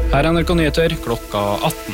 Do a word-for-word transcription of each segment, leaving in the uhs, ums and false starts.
Her er N R K Nyheter klokka atten.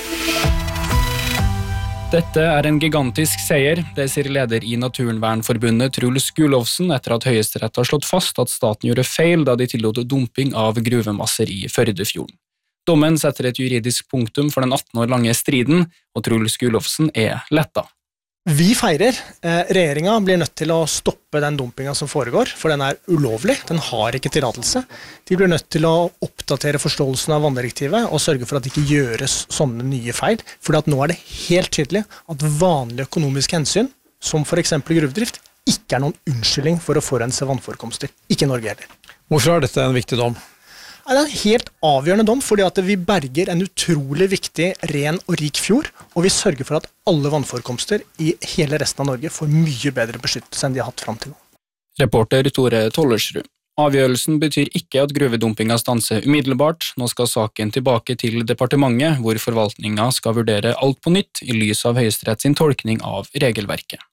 Dette er en gigantisk seier, det sier leder i Naturvernforbundet Truls Gulowsen etter at Høyesterett har slått fast at staten gjorde feil da de tillot dumping av gruvemasser i Førdefjorden. Dommen setter et juridisk punktum for den atten år lange striden, og Truls Gulowsen er letta. Vi feirer. Regjeringen blir nødt til å stoppe den dumpingen som foregår, for den er ulovlig, den har ikke tillatelse. De blir nødt til å oppdatere forståelsen av vanndirektivet og sørge for at det ikke gjøres sånne nye feil, for nå er det helt tydelig at vanlige økonomiske hensyn, som for eksempel gruvedrift, ikke er noen unnskyldning for å forurense vannforekomster. Ikke Norge heller. Hvorfor er dette en viktig dom? Det er en helt avgjørende dom, fordi at vi berger en utrolig viktig, ren og rik fjord, og vi sørger for at alle vannforekomster i hele resten av Norge får mye bedre beskyttelse enn de har hatt frem til nå. Reporter Tore Tollersrud. Avgjørelsen betyr ikke at gruvedumpinga stanser umiddelbart. Nå skal saken tilbake til departementet, hvor forvaltninga skal vurdere alt på nytt i lys av Høyesterett sin tolkning av regelverket.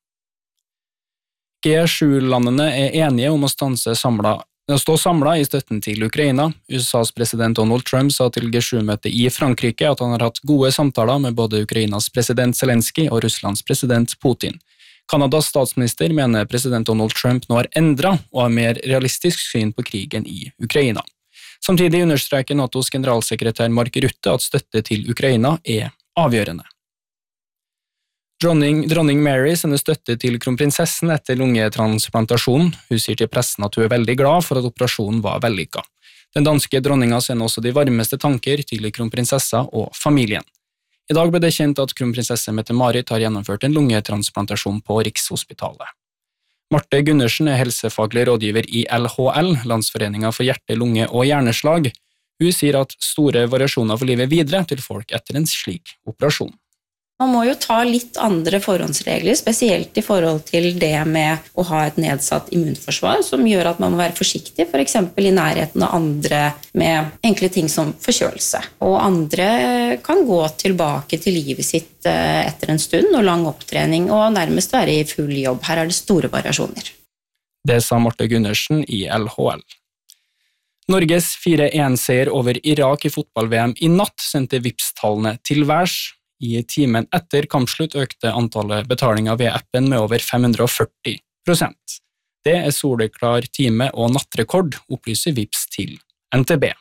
G sju-landene er enige om å stanse samla Å stå samlet i støtten til Ukraina. U S A's president Donald Trump sa til G sju-møtet i Frankrike at han har hatt gode samtaler med både Ukrainas president Zelensky og Russlands president Putin. Kanadas statsminister mener president Donald Trump nå har endret og har mer realistisk syn på krigen i Ukraina. Samtidig understreker NATOs generalsekretær Mark Rutte at støtte til Ukraina er avgjørende. Dronning, dronning Mary sender støtte til kronprinsessen etter lungetransplantasjon. Hun sier til pressen at hun er veldig glad for at operasjonen var vellykket. Den danske dronninga sender også de varmeste tanker til kronprinsessa og familien. I dag ble det kjent at kronprinsesse Mette-Marit har gjennomført en lungetransplantasjon på Rikshospitalet. Marte Gundersen er helsefaglig rådgiver i L H L, Landsforeningen for hjerte, lunge og hjerneslag. Hun sier at store variasjoner for livet videre til folk etter en slik operasjon. Man må jo ta litt andre forhåndsregler, spesielt i forhold til det med å ha et nedsatt immunforsvar, som gjør at man må være forsiktig, for eksempel i nærheten av andre med enkle ting som forkjølelse. Og andre kan gå tilbake til livet sitt etter en stund og lang opptrening, og nærmest være i full jobb. Her er det store variasjoner. Det sa Marte Gundersen i L H L. Norges fire en-seier over Irak i fotball-V M i natt sendte Vipps-tallene til værs. I timen etter kampslutt økte antallet betalinger ved appen med over fem hundre og førti prosent. Det er soleklar time- og nattrekord, opplyser Vipps til N T B.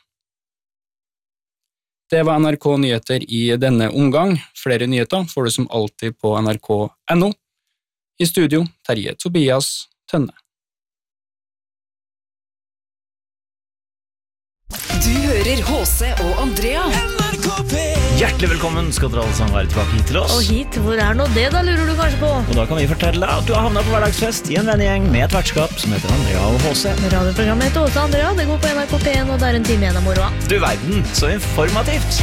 Det var N R K Nyheter i denne omgang. Flere nyheter får du som alltid på N R K punktum N O. I studio, Terje Tobias Tønne. Du hører H C og Andrea. N R K P! Hjertelig velkommen skal dere alle sammen være tilbake hit til oss. Og hit, hvor er nå det da, lurer du kanskje på? Og da kan vi fortelle at du har havnet på hverdagsfest i en vennegjeng med et vertskap som heter Andrea og H C. Radioprogrammet heter H C Andrea, det går på N R K P en, og det er en time igjen av moroa. Du verden, så informativt!